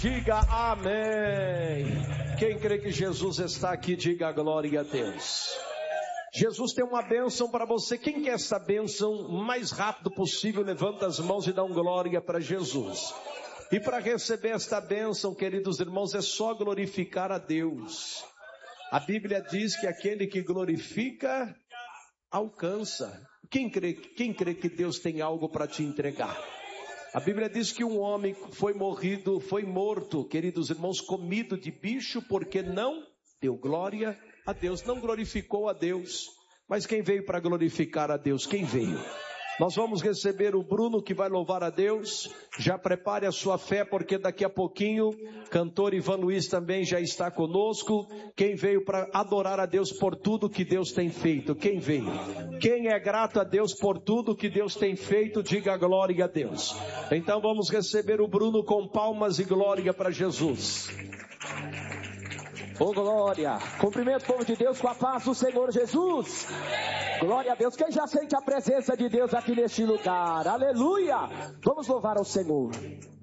Diga amém. Quem crê que Jesus está aqui, diga glória a Deus. Jesus tem uma bênção para você. Quem quer essa bênção o mais rápido possível, levanta as mãos e dá um glória para Jesus. E para receber esta bênção, queridos irmãos, é só glorificar a Deus. A Bíblia diz que aquele que glorifica, alcança. Quem crê que Deus tem algo para te entregar? A Bíblia diz que um homem foi morto, queridos irmãos, comido de bicho, porque não deu glória a Deus, não glorificou a Deus. Mas quem veio para glorificar a Deus? Quem veio? Nós vamos receber o Bruno, que vai louvar a Deus. Já prepare a sua fé, porque daqui a pouquinho, cantor Ivan Luiz também já está conosco. Quem veio para adorar a Deus por tudo que Deus tem feito? Quem veio? Quem é grato a Deus por tudo que Deus tem feito, diga glória a Deus. Então vamos receber o Bruno com palmas e glória para Jesus. Oh, glória! Cumprimento o povo de Deus com a paz do Senhor Jesus. Glória a Deus. Quem já sente a presença de Deus aqui neste lugar? Aleluia! Vamos louvar ao Senhor.